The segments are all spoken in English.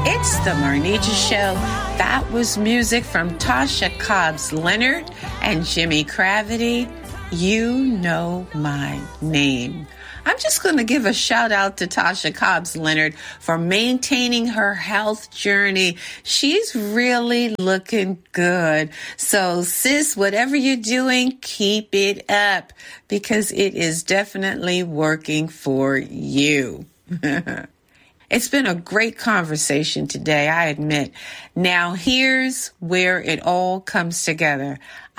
It's the Marnita Show. That was music from Tasha Cobbs Leonard and Jimmy Cravity. You Know My Name. I'm just going to give a shout out to Tasha Cobbs Leonard for maintaining her health journey. She's really looking good. So sis, whatever you're doing, keep it up because it is definitely working for you. It's been a great conversation today, I admit. Now, here's where it all comes together.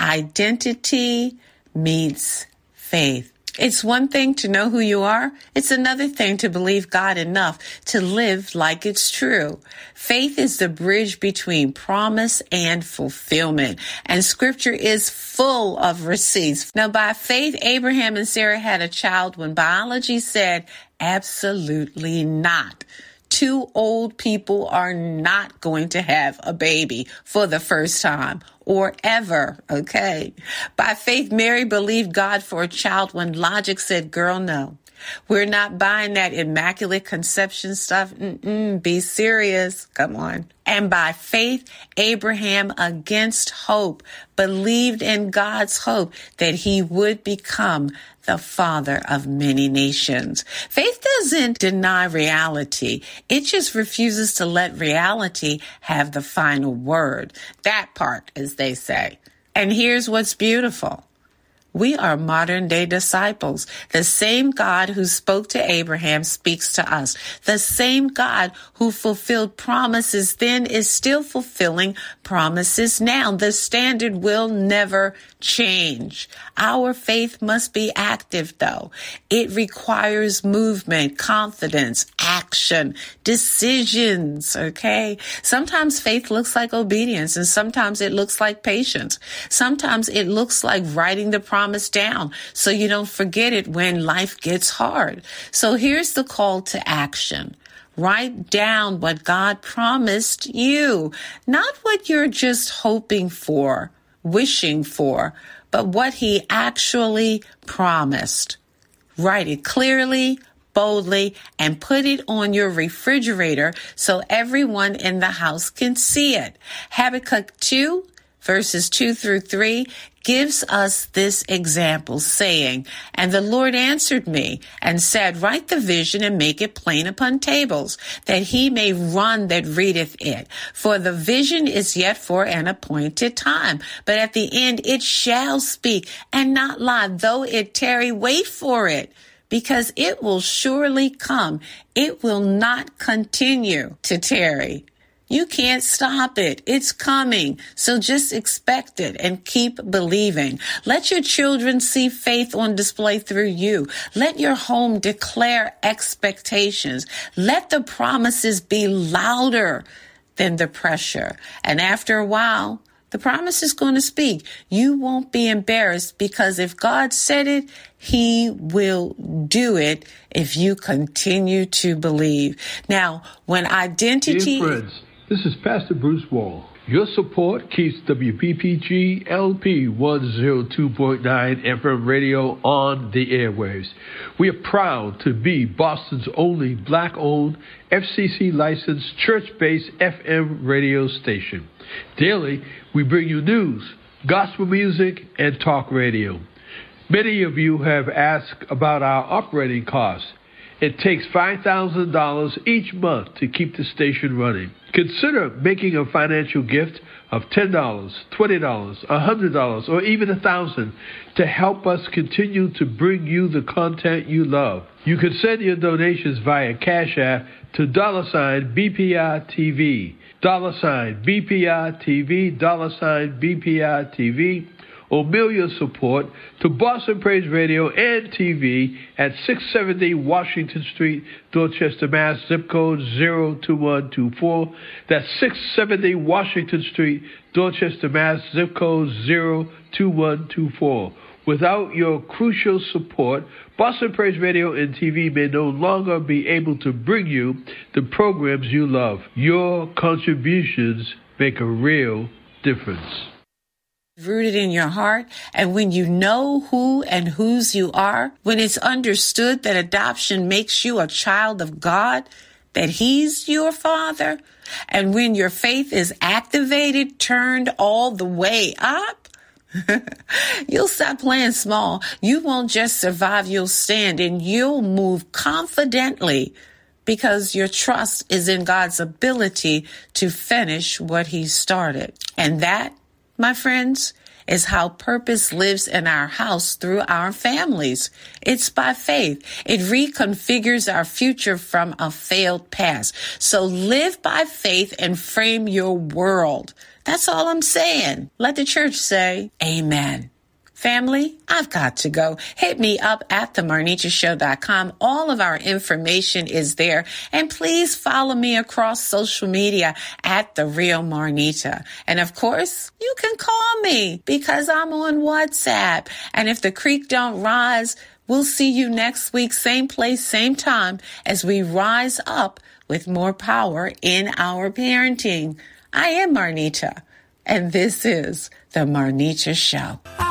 Identity meets faith. It's one thing to know who you are. It's another thing to believe God enough to live like it's true. Faith is the bridge between promise and fulfillment. And scripture is full of receipts. Now, by faith, Abraham and Sarah had a child when biology said absolutely not. Two old people are not going to have a baby for the first time or ever, okay? By faith, Mary believed God for a child when logic said, girl, no. We're not buying that immaculate conception stuff. Be serious. Come on. And by faith, Abraham, against hope, believed in God's hope that he would become the father of many nations. Faith doesn't deny reality. It just refuses to let reality have the final word. That part, as they say. And here's what's beautiful. We are modern day disciples. The same God who spoke to Abraham speaks to us. The same God who fulfilled promises then is still fulfilling promises now. The standard will never change. Our faith must be active, though. It requires movement, confidence, action, decisions, okay? Sometimes faith looks like obedience, and sometimes it looks like patience. Sometimes it looks like writing the promise down so you don't forget it when life gets hard. So here's the call to action. Write down what God promised you, not what you're just hoping for, wishing for, but what he actually promised. Write it clearly, boldly, and put it on your refrigerator so everyone in the house can see it. Habakkuk 2, verses 2 through 3 gives us this example, saying, and the Lord answered me and said, write the vision and make it plain upon tables, that he may run that readeth it. For the vision is yet for an appointed time, but at the end it shall speak and not lie. Though it tarry, wait for it, because it will surely come. It will not continue to tarry. You can't stop it. It's coming. So just expect it and keep believing. Let your children see faith on display through you. Let your home declare expectations. Let the promises be louder than the pressure. And after a while, the promise is going to speak. You won't be embarrassed because if God said it, he will do it if you continue to believe. Now, when identity... Dear friends, this is Pastor Bruce Wall. Your support keeps WPPG LP 102.9 FM radio on the airwaves. We are proud to be Boston's only black-owned, FCC-licensed, church-based FM radio station. Daily, we bring you news, gospel music, and talk radio. Many of you have asked about our operating costs. It takes $5,000 each month to keep the station running. Consider making a financial gift of $10, $20, $100, or even $1,000 to help us continue to bring you the content you love. You can send your donations via Cash App to $BPI-TV, $BPI-TV, $BPI-TV, or mail your support to Boston Praise Radio and TV at 670 Washington Street, Dorchester, Mass. Zip code 02124. That's 670 Washington Street, Dorchester, Mass. Zip code 02124. Without your crucial support, Boston Praise Radio and TV may no longer be able to bring you the programs you love. Your contributions make a real difference. Rooted in your heart, and when you know who and whose you are, when it's understood that adoption makes you a child of God, that he's your father, And when your faith is activated, turned all the way up, you'll stop playing small. You won't just survive, you'll stand, and you'll move confidently because your trust is in God's ability to finish what He started. And that, my friends, is how purpose lives in our house through our families. It's by faith. It reconfigures our future from a failed past. So live by faith and frame your world. That's all I'm saying. Let the church say, amen. Family, I've got to go. Hit me up at themarnichashow.com. All of our information is there. And please follow me across social media at The Real Marnita. And of course, you can call me because I'm on WhatsApp. And if the creek don't rise, we'll see you next week, same place, same time, as we rise up with more power in our parenting. I am Marnita, and this is The Marnita Show.